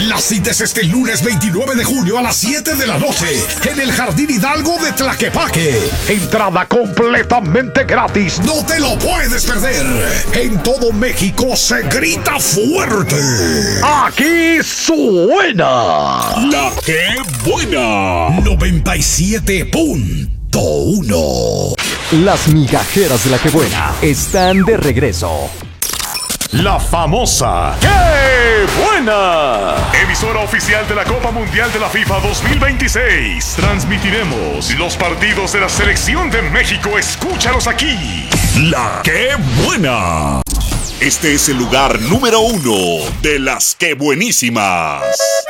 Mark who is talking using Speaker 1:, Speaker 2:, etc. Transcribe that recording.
Speaker 1: La cita es este lunes 29 de junio a las 7 de la noche en el Jardín Hidalgo de Tlaquepaque. Entrada completamente gratis. No te lo puedes perder. En todo México se grita fuerte. Aquí suena La Que Buena 97.1.
Speaker 2: Las migajeras de La Que Buena están de regreso.
Speaker 3: La famosa ¡Qué buena! Emisora oficial de la Copa Mundial de la FIFA 2026. Transmitiremos los partidos de la Selección de México. Escúchalos aquí.
Speaker 1: La Que Buena.
Speaker 4: Este es el lugar número 1 de las Que Buenísimas.